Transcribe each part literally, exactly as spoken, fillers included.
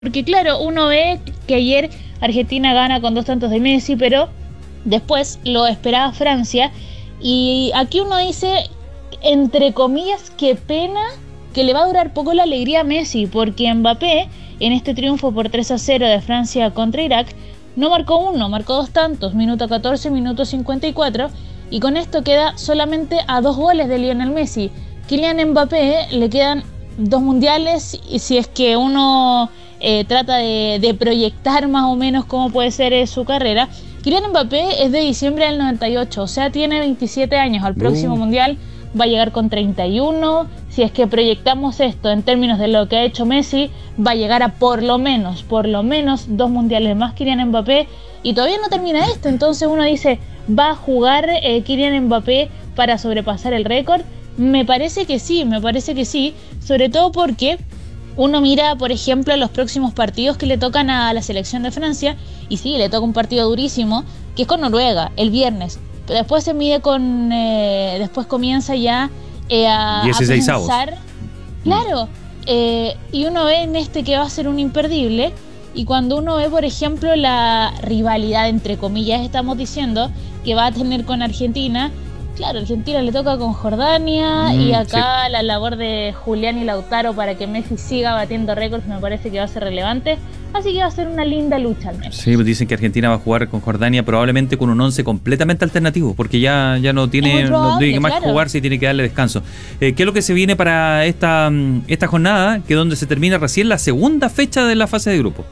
Porque claro, uno ve que ayer Argentina gana con dos tantos de Messi, pero después lo esperaba Francia. Y aquí uno dice, entre comillas, qué pena que le va a durar poco la alegría a Messi, porque Mbappé, en este triunfo por tres a cero de Francia contra Irak, no marcó uno, marcó dos tantos, minuto catorce, minuto cincuenta y cuatro, y con esto queda solamente a dos goles de Lionel Messi. Kylian Mbappé le quedan dos mundiales, y si es que uno eh, trata de, de proyectar más o menos cómo puede ser eh, su carrera, Kylian Mbappé es de diciembre del noventa y ocho, o sea, tiene veintisiete años. Al próximo uh. mundial va a llegar con treinta y uno. Si es que proyectamos esto en términos de lo que ha hecho Messi, va a llegar a por lo menos, por lo menos dos mundiales más Kylian Mbappé, y todavía no termina esto. Entonces uno dice, ¿va a jugar eh, Kylian Mbappé para sobrepasar el récord? Me parece que sí, me parece que sí, sobre todo porque uno mira, por ejemplo, los próximos partidos que le tocan a la selección de Francia, y sí, le toca un partido durísimo, que es con Noruega, el viernes, pero después se mide con, eh, después comienza ya eh, a, a pensar, claro, eh, y uno ve en este que va a ser un imperdible, y cuando uno ve, por ejemplo, la rivalidad, entre comillas, estamos diciendo, que va a tener con Argentina. Claro, Argentina le toca con Jordania, mm, y acá sí, la labor de Julián y Lautaro para que Messi siga batiendo récords me parece que va a ser relevante, así que va a ser una linda lucha al menos. Sí, dicen que Argentina va a jugar con Jordania probablemente con un once completamente alternativo, porque ya, ya no tiene, probable, no tiene que más claro. jugar, si tiene que darle descanso. Eh, ¿Qué es lo que se viene para esta, esta jornada, que es donde se termina recién la segunda fecha de la fase de grupo?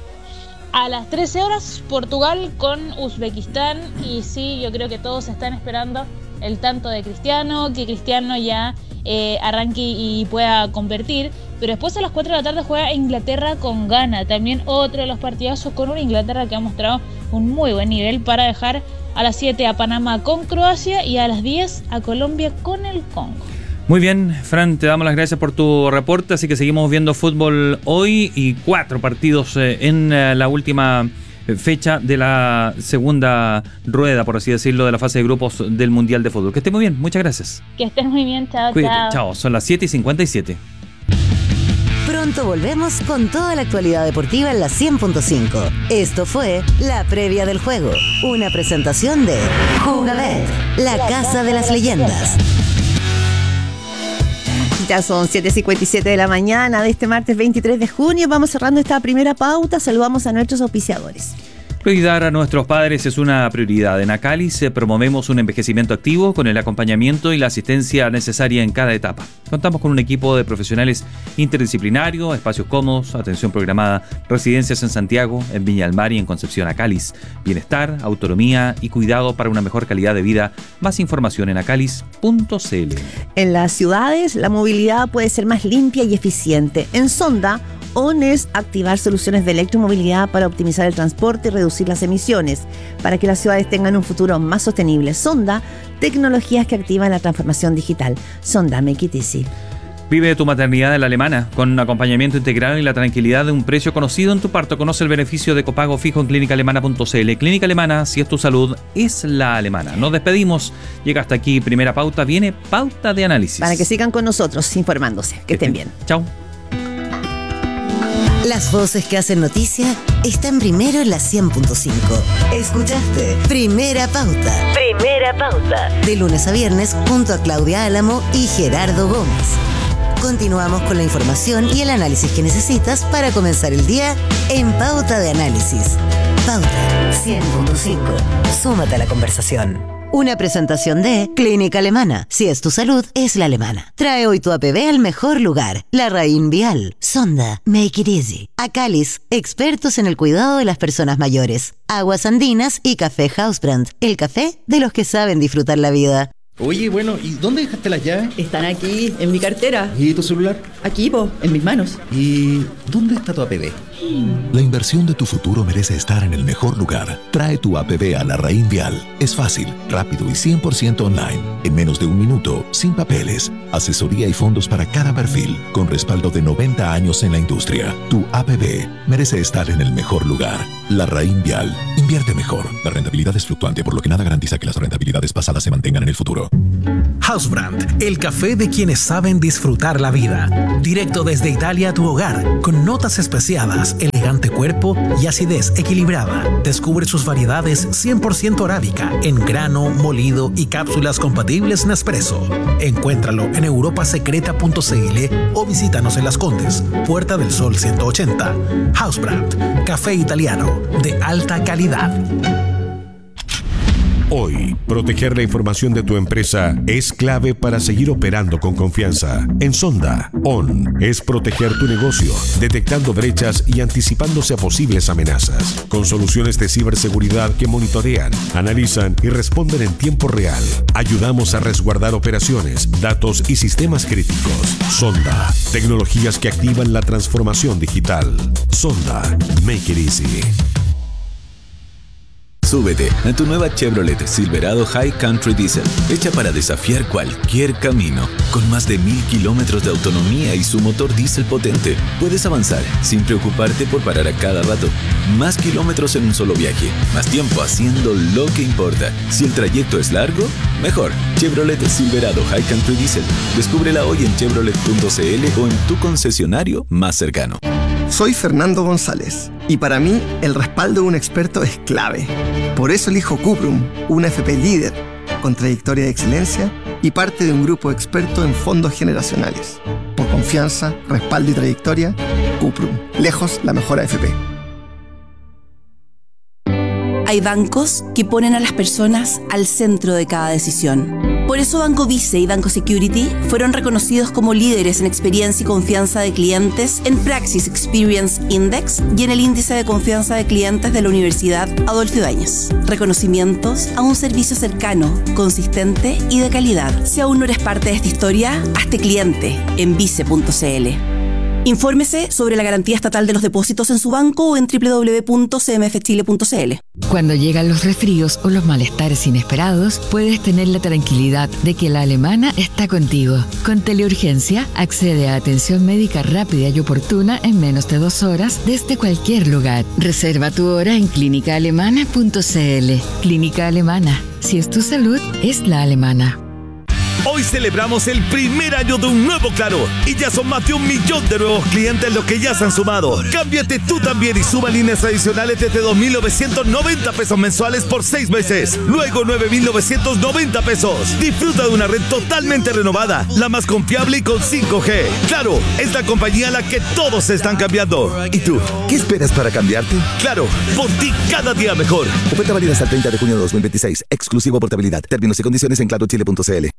A las trece horas, Portugal con Uzbekistán, y sí, yo creo que todos están esperando el tanto de Cristiano, que Cristiano ya eh, arranque y pueda convertir, pero después a las cuatro de la tarde juega Inglaterra con Ghana, también otro de los partidazos con una Inglaterra que ha mostrado un muy buen nivel, para dejar a las siete a Panamá con Croacia y a las diez a Colombia con el Congo. Muy bien, Fran, te damos las gracias por tu reporte, así que seguimos viendo fútbol hoy y cuatro partidos eh, en eh, la última fecha de la segunda rueda, por así decirlo, de la fase de grupos del Mundial de Fútbol. Que esté muy bien, muchas gracias. Que estés muy bien, chao, Cuídate, chao. Chao, son las siete y cincuenta y siete. Pronto volvemos con toda la actualidad deportiva en la cien punto cinco. Esto fue La Previa del Juego, una presentación de Jugabet, la casa de las leyendas. Ya son siete cincuenta y siete de la mañana de este martes veintitrés de junio. Vamos cerrando esta primera pauta. Saludamos a nuestros auspiciadores. Cuidar a nuestros padres es una prioridad. En Acalis promovemos un envejecimiento activo con el acompañamiento y la asistencia necesaria en cada etapa. Contamos con un equipo de profesionales interdisciplinario, espacios cómodos, atención programada, residencias en Santiago, en Viña del Mar y en Concepción. Acalis, bienestar, autonomía y cuidado para una mejor calidad de vida. Más información en acalis punto c l. En las ciudades, la movilidad puede ser más limpia y eficiente. En Sonda, O N E S activar soluciones de electromovilidad para optimizar el transporte y reducir las emisiones, para que las ciudades tengan un futuro más sostenible. Sonda, tecnologías que activan la transformación digital. Sonda, make it easy. Vive tu maternidad en la Alemana, con acompañamiento integral y la tranquilidad de un precio conocido en tu parto. Conoce el beneficio de copago fijo en clínica alemana punto c l. Clínica Alemana, si es tu salud, es la alemana. Nos despedimos. Llega hasta aquí Primera Pauta, viene Pauta de Análisis. Para que sigan con nosotros informándose. Que, que estén bien. Chao. Las voces que hacen noticia están primero en la cien punto cinco. Escuchaste Primera Pauta. Primera Pauta. De lunes a viernes junto a Claudia Álamo y Gerardo Gómez. Continuamos con la información y el análisis que necesitas para comenzar el día en Pauta de Análisis. Pauta cien punto cinco. Súmate a la conversación. Una presentación de Clínica Alemana. Si es tu salud, es la alemana. Trae hoy tu A P B al mejor lugar. La Raín Vial. Sonda. Make it easy. Acalis. Expertos en el cuidado de las personas mayores. Aguas Andinas y Café Hausbrand. El café de los que saben disfrutar la vida. Oye, bueno, ¿y dónde dejaste las llaves? Están aquí, en mi cartera. ¿Y tu celular? Aquí, po, en mis manos. ¿Y dónde está tu A P B? La inversión de tu futuro merece estar en el mejor lugar. Trae tu A P B a la Raín Vial. Es fácil, rápido y cien por ciento online. En menos de un minuto, sin papeles. Asesoría y fondos para cada perfil, con respaldo de noventa años en la industria. Tu A P B merece estar en el mejor lugar. La Raín Vial. Invierte mejor. La rentabilidad es fluctuante, por lo que nada garantiza que las rentabilidades pasadas se mantengan en el futuro. Housebrand, el café de quienes saben disfrutar la vida. Directo desde Italia a tu hogar, con notas especiadas, elegante cuerpo y acidez equilibrada. Descubre sus variedades cien por ciento arábica, en grano, molido y cápsulas compatibles Nespresso. Encuéntralo en europa secreta punto c l o visítanos en Las Condes, Puerta del Sol ciento ochenta. Housebrand, café italiano de alta calidad. Hoy, proteger la información de tu empresa es clave para seguir operando con confianza. En Sonda, O N es proteger tu negocio, detectando brechas y anticipándose a posibles amenazas, con soluciones de ciberseguridad que monitorean, analizan y responden en tiempo real. Ayudamos a resguardar operaciones, datos y sistemas críticos. Sonda, tecnologías que activan la transformación digital. Sonda, make it easy. Súbete a tu nueva Chevrolet Silverado High Country Diesel, hecha para desafiar cualquier camino. Con más de mil kilómetros de autonomía y su motor diésel potente, puedes avanzar sin preocuparte por parar a cada rato. Más kilómetros en un solo viaje, más tiempo haciendo lo que importa. Si el trayecto es largo, mejor. Chevrolet Silverado High Country Diesel. Descúbrela hoy en chevrolet punto c l o en tu concesionario más cercano. Soy Fernando González y para mí el respaldo de un experto es clave. Por eso elijo Cuprum, una F P líder, con trayectoria de excelencia y parte de un grupo experto en fondos generacionales. Por confianza, respaldo y trayectoria, Cuprum, lejos la mejor A F P. Hay bancos que ponen a las personas al centro de cada decisión. Por eso Banco Vice y Banco Security fueron reconocidos como líderes en experiencia y confianza de clientes en Praxis Experience Index y en el índice de confianza de clientes de la Universidad Adolfo Ibáñez. Reconocimientos a un servicio cercano, consistente y de calidad. Si aún no eres parte de esta historia, hazte cliente en vice punto c l. Infórmese sobre la garantía estatal de los depósitos en su banco o en doble u doble u doble u punto c m f chile punto c l. Cuando llegan los resfríos o los malestares inesperados, puedes tener la tranquilidad de que la Alemana está contigo. Con Teleurgencia, accede a atención médica rápida y oportuna en menos de dos horas desde cualquier lugar. Reserva tu hora en clínica alemana punto c l. Clínica Alemana. Si es tu salud, es la alemana. Hoy celebramos el primer año de un nuevo Claro y ya son más de un millón de nuevos clientes los que ya se han sumado. Cámbiate tú también y suma líneas adicionales desde dos mil novecientos noventa pesos mensuales por seis meses. Luego nueve mil novecientos noventa pesos. Disfruta de una red totalmente renovada, la más confiable y con cinco G. Claro, es la compañía a la que todos se están cambiando. ¿Y tú? ¿Qué esperas para cambiarte? Claro, por ti cada día mejor. Oferta válida hasta el treinta de junio de dos mil veintiséis. Exclusivo portabilidad. Términos y condiciones en claro chile punto c l.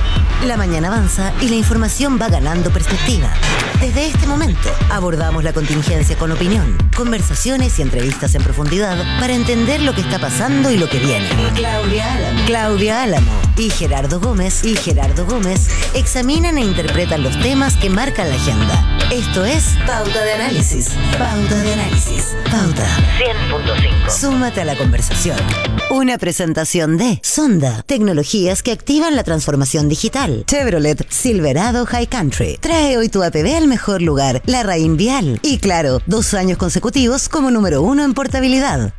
La mañana avanza y la información va ganando perspectiva. Desde este momento abordamos la contingencia con opinión, conversaciones y entrevistas en profundidad para entender lo que está pasando y lo que viene. Claudia Álamo, Claudia Álamo y Gerardo Gómez y Gerardo Gómez examinan e interpretan los temas que marcan la agenda. Esto es Pauta de Análisis. Pauta de Análisis. Pauta cien punto cinco. Súmate a la conversación. Una presentación de Sonda, tecnologías que activan la transformación digital. Chevrolet Silverado High Country. Trae hoy tu A P B al mejor lugar, la Raín Vial. Y claro, dos años consecutivos como número uno en portabilidad.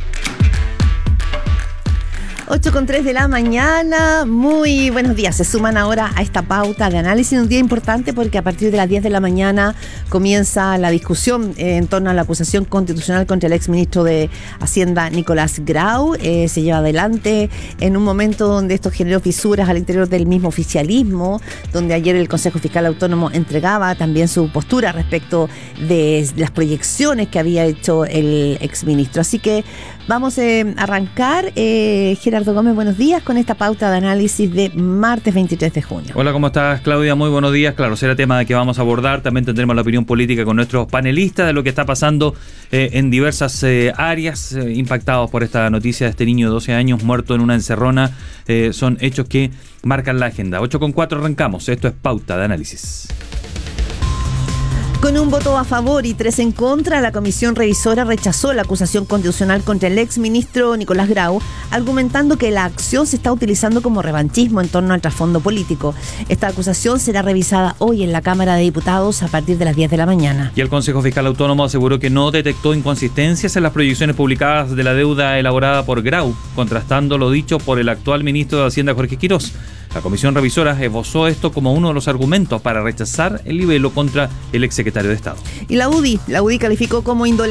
ocho con tres de la mañana, muy buenos días. Se suman ahora a esta pauta de análisis, un día importante porque a partir de las diez de la mañana comienza la discusión eh, en torno a la acusación constitucional contra el exministro de Hacienda, Nicolás Grau. Eh, se lleva adelante en un momento donde esto generó fisuras al interior del mismo oficialismo, donde ayer el Consejo Fiscal Autónomo entregaba también su postura respecto de las proyecciones que había hecho el exministro. Así que vamos eh, a arrancar, eh, Gerardo Gómez, buenos días con esta pauta de análisis de martes veintitrés de junio. Hola, ¿cómo estás, Claudia? Muy buenos días. Claro, será tema que vamos a abordar. También tendremos la opinión política con nuestros panelistas de lo que está pasando eh, en diversas eh, áreas eh, impactados por esta noticia de este niño de doce años muerto en una encerrona. Eh, son hechos que marcan la agenda. ocho con cuatro arrancamos. Esto es Pauta de Análisis. Con un voto a favor y tres en contra, la comisión revisora rechazó la acusación constitucional contra el exministro Nicolás Grau, argumentando que la acción se está utilizando como revanchismo en torno al trasfondo político. Esta acusación será revisada hoy en la Cámara de Diputados a partir de las diez de la mañana. Y el Consejo Fiscal Autónomo aseguró que no detectó inconsistencias en las proyecciones publicadas de la deuda elaborada por Grau, contrastando lo dicho por el actual ministro de Hacienda, Jorge Quirós. La comisión revisora esbozó esto como uno de los argumentos para rechazar el libelo contra el exsecretario de Estado. Y la U D I, la U D I calificó como indolente